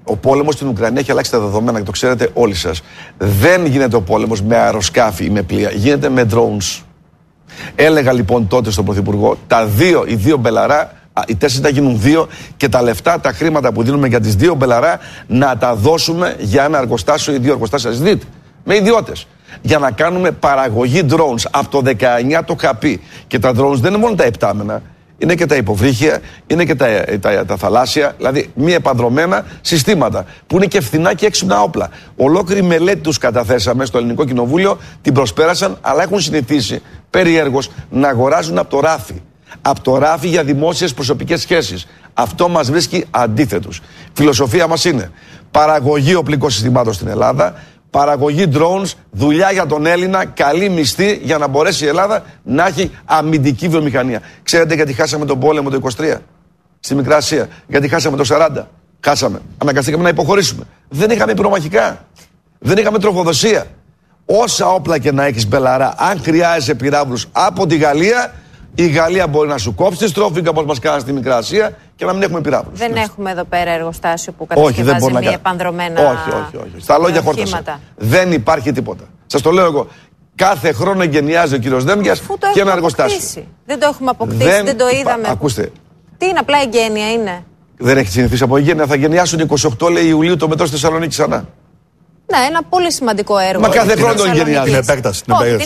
Ο πόλεμος στην Ουκρανία έχει αλλάξει τα δεδομένα και το ξέρετε όλοι σας. Δεν γίνεται ο πόλεμος με αεροσκάφη ή με πλοία, γίνεται με drones. Έλεγα λοιπόν τότε στον Πρωθυπουργό, οι δύο μπελαρά, οι 4 θα γίνουν 2 και τα λεφτά, τα χρήματα που δίνουμε για τις 2 μπελαρά να τα δώσουμε για ένα εργοστάσιο ή 2 εργοστάσια. Δείτε, με ιδιώτες. Για να κάνουμε παραγωγή drones. Από το 19 το είχα πει. Και τα drones δεν είναι μόνο τα επτάμενα. Είναι και τα υποβρύχια, είναι και τα θαλάσσια, δηλαδή μη επανδρομένα συστήματα που είναι και φθηνά και έξυπνα όπλα. Ολόκληρη μελέτη τους καταθέσαμε στο Ελληνικό Κοινοβούλιο, την προσπέρασαν, αλλά έχουν συνηθίσει περιέργως να αγοράζουν από το ράφι. Από το ράφι για δημόσιες προσωπικές σχέσεις. Αυτό μας βρίσκει αντίθετους. Φιλοσοφία μας είναι παραγωγή οπλικών συστημάτων στην Ελλάδα, παραγωγή drones, δουλειά για τον Έλληνα, καλή μισθή για να μπορέσει η Ελλάδα να έχει αμυντική βιομηχανία. Ξέρετε γιατί χάσαμε τον πόλεμο το 23 στη Μικρά Ασία, γιατί χάσαμε το 40. Χάσαμε. Αναγκαστήκαμε να υποχωρήσουμε. Δεν είχαμε πυρομαχικά. Δεν είχαμε τροφοδοσία. Όσα όπλα και να έχεις μπελαρά, αν χρειάζεσαι πυράβλους από τη Γαλλία, η Γαλλία μπορεί να σου κόψει τη στρόφιγγα όπως μας κάνανε στη Μικρά Ασία και να μην έχουμε πυράβλους. Δεν έχουμε εδώ πέρα εργοστάσιο που κατασκευάζει μη επανδρομένα. Όχι. Στα λόγια χόρτασα. Δεν υπάρχει τίποτα. Σας το λέω εγώ. Κάθε χρόνο εγκαινιάζει ο κύριος Δένδιας και ένα εργοστάσιο. Δεν το έχουμε αποκτήσει, δεν το είδαμε. Ακούστε. Τι είναι, απλά εγγένεια είναι. Δεν έχει συνηθίσει από εγγένεια. Θα γενιάσουν 28 λέει, Ιουλίου το μετρό στη Θεσσαλονίκη ξανά. Ναι, ένα πολύ σημαντικό έργο. Μα κάθε χρόνο εγγενιάζει. Την επέκταση.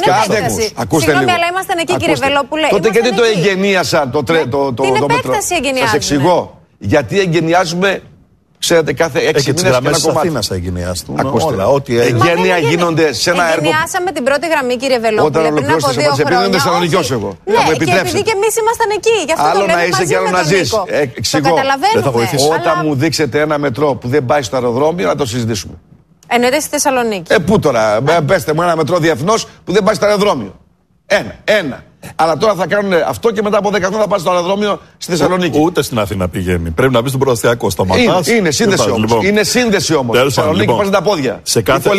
Συγγνώμη, αλλά ήμασταν εκεί, κύριε Βελόπουλε. Τότε γιατί το εγγενίασαν το μέτρο. Την επέκταση εγγενιάζουμε. Σας εξηγώ. Γιατί εγγενιάζουμε, ξέρετε, κάθε 6 μήνες και ένα κομμάτι. Αθήνας θα εγγενιαστούν όλα. Εγγένεια γίνονται σε ένα έργο. Εγγενιάσαμε την πρώτη γραμμή, κύριε Βελόπουλε, πριν από 2 χρόνια. Επειδή είναι Θεσσαλονικιός εγώ. Ναι, και επειδή και εμείς ήμασταν εκεί. Γι' αυτό άλλο το να είσαι και άλλο να ζεις. Το καταλαβαίνουμε. Όταν μου δείξετε ένα μετρό που δεν πάει στο αεροδρόμιο, να το συζητήσουμε. Εννοείται στη Θεσσαλονίκη. Πού τώρα, πέστε μου ένα μετρό διεθνώς που δεν πάει στο αεροδρόμιο. Ένα. Αλλά τώρα θα κάνουν αυτό και μετά από 10 χρόνια θα πάει στο αεροδρόμιο στη Θεσσαλονίκη. Ούτε στην Αθήνα πηγαίνει. Πρέπει να μπει στον πρωταστιακό. Σταματάς. Είναι σύνδεση όμως. Είναι σύνδεση όμως. Στη Θεσσαλονίκη πας τα πόδια. Σε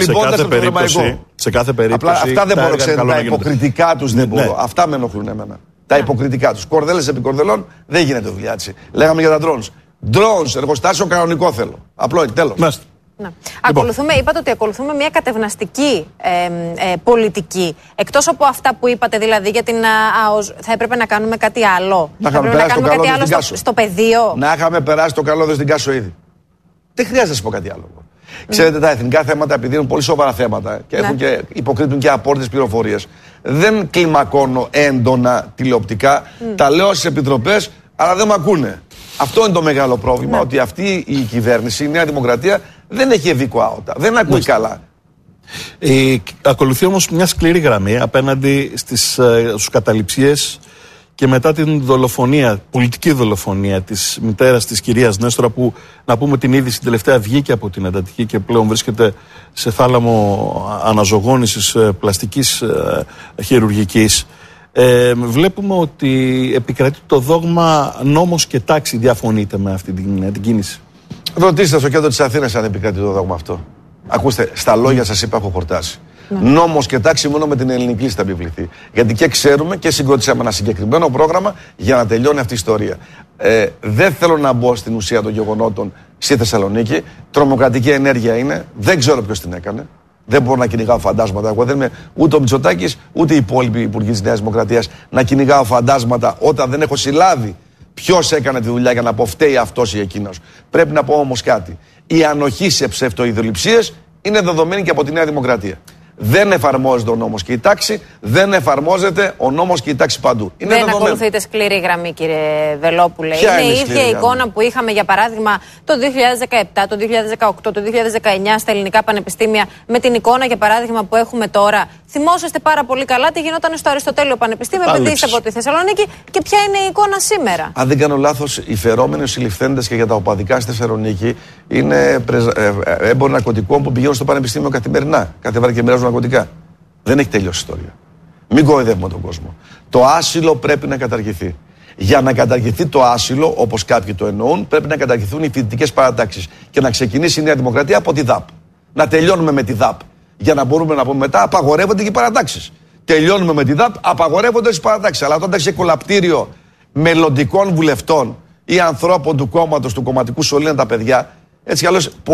κάθε περίπτωση. Απλά αυτά δεν μπορώ, ξέρετε, τα υποκριτικά τους δεν μπορώ. Αυτά με ενοχλούν εμένα. Τα υποκριτικά τους. Κορδέλες επί κορδελών δεν γίνεται δουλειά έτσι. Λέγαμε για τα drones. Drones, εργοστάσιο κανονικό θέλω. Απλό είναι, τέλος. Ναι. Είπατε ότι ακολουθούμε μια κατευναστική πολιτική. Εκτός από αυτά που είπατε, δηλαδή για την ΑΟΣ, θα έπρεπε να κάνουμε κάτι άλλο. Να κάνουμε κάτι άλλο στο πεδίο. Να είχαμε περάσει το καλό στην Κάσο ήδη. Δεν χρειάζεται να σας πω κάτι άλλο. Ξέρετε, τα εθνικά θέματα, επειδή είναι πολύ σοβαρά θέματα και έχουν και υποκρύπτουν και απόρριτες πληροφορίες, δεν κλιμακώνω έντονα τηλεοπτικά. Τα λέω στις επιτροπές, αλλά δεν με ακούνε. Αυτό είναι το μεγάλο πρόβλημα, ότι αυτή η κυβέρνηση, η Νέα Δημοκρατία, δεν έχει ευήκο άωτα. Δεν ακούει καλά. Ακολουθεί όμως μια σκληρή γραμμή απέναντι στους καταληψίες και μετά την δολοφονία, πολιτική δολοφονία της μητέρας της κυρίας Νέστορα, που να πούμε την είδηση τελευταία βγήκε από την εντατική και πλέον βρίσκεται σε θάλαμο αναζωογόνησης πλαστικής χειρουργικής. Βλέπουμε ότι επικρατεί το δόγμα νόμος και τάξη. Διαφωνείτε με αυτή την κίνηση? Ρωτήστε στο κέντρο της Αθήνας αν επικρατεί το δόγμα αυτό. Ακούστε, στα λόγια σας είπα, έχω χορτάσει. Νόμος και τάξη μόνο με την ελληνική λίστα θα επιβληθεί. Γιατί και ξέρουμε και συγκροτήσαμε ένα συγκεκριμένο πρόγραμμα για να τελειώνει αυτή η ιστορία. Δεν θέλω να μπω στην ουσία των γεγονότων στη Θεσσαλονίκη. Τρομοκρατική ενέργεια είναι. Δεν ξέρω ποιος την έκανε. Δεν μπορώ να κυνηγάω φαντάσματα. Εγώ δεν είμαι ούτε ο Μητσοτάκης ούτε οι υπόλοιποι υπουργοί της Νέας Δημοκρατίας να κυνηγάω φαντάσματα όταν δεν έχω συλλάβει ποιος έκανε τη δουλειά για να πω φταίει αυτός ή εκείνος. Πρέπει να πω όμως κάτι. Η ανοχή σε ψευτοειδωληψίες είναι δεδομένη και από τη Νέα Δημοκρατία. Δεν εφαρμόζεται ο νόμος και η τάξη, δεν εφαρμόζεται ο νόμος και η τάξη παντού. Είναι δεν δεδομένο. Ακολουθείτε σκληρή γραμμή, κύριε Βελόπουλε. Ποια είναι η ίδια εικόνα που είχαμε, για παράδειγμα, το 2017, το 2018, το 2019 στα ελληνικά πανεπιστήμια, με την εικόνα, για παράδειγμα, που έχουμε τώρα. Θυμόσαστε πάρα πολύ καλά τι γινόταν στο Αριστοτέλειο Πανεπιστήμιο, επειδή είστε από τη Θεσσαλονίκη, και ποια είναι η εικόνα σήμερα. Αν δεν κάνω λάθος, οι φερόμενοι συλληφθέντες και για τα οπαδικά στη Θεσσαλονίκη είναι έμποροι ναρκωτικών που πηγαίνουν στο πανεπιστήμιο καθημερινά. Κάθε βάρη και μοιράζουν ναρκωτικά. Δεν έχει τελειώσει η ιστορία. Μην κοροϊδεύουμε τον κόσμο. Το άσυλο πρέπει να καταργηθεί. Για να καταργηθεί το άσυλο, όπως κάποιοι το εννοούν, πρέπει να καταργηθούν οι φοιτητικές παρατάξεις και να ξεκινήσει η Νέα Δημοκρατία από τη ΔΑΠ. Να τελειώνουμε με τη ΔΑΠ. Για να μπορούμε να πούμε μετά, απαγορεύονται και οι παρατάξεις. Τελειώνουμε με τη ΔΑΠ, απαγορεύονται τις παρατάξεις. Αλλά όταν έχει κολαπτήριο μελλοντικών βουλευτών ή ανθρώπων του κόμματος, του κομματικού σωλήνα τα παιδιά, έτσι κι αλλιώς.